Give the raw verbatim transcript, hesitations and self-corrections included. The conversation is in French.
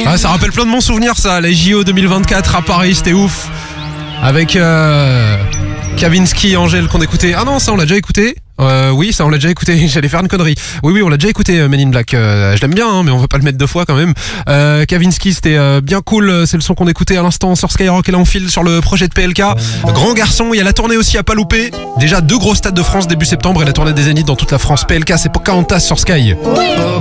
Ah, ça rappelle plein de bons souvenirs, ça. Les J O deux mille vingt-quatre à Paris, c'était ouf. Avec euh, Kavinsky et Angèle qu'on écoutait. Ah non, ça on l'a déjà écouté. Euh, oui, ça on l'a déjà écouté. J'allais faire une connerie. Oui, oui, on l'a déjà écouté, euh, Men in Black. Euh, je l'aime bien, hein, mais on va pas le mettre deux fois quand même. Euh, Kavinsky, c'était euh, bien cool. C'est le son qu'on écoutait à l'instant sur Skyrock et là on file sur le projet de P L K. Grand garçon, il y a la tournée aussi à pas louper. Déjà deux gros stades de France début septembre et la tournée des Zéniths dans toute la France. P L K, c'est Pocahontas sur Sky.